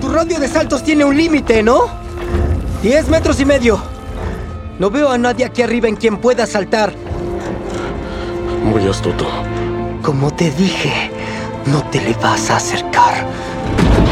tu radio de saltos tiene un límite, ¿no? 10 metros y medio. No veo a nadie aquí arriba en quien pueda saltar. Muy astuto. Como te dije, no te le vas a acercar.